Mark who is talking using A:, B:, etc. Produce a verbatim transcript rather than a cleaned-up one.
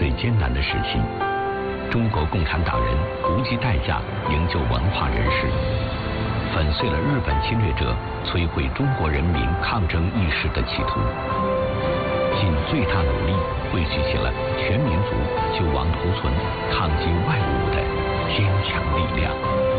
A: 最艰难的时期，中国共产党人不计代价营救文化人士，粉碎了日本侵略者摧毁中国人民抗争意识的企图，尽最大努力汇聚起了全民族救亡图存、抗击外侮的坚强力量。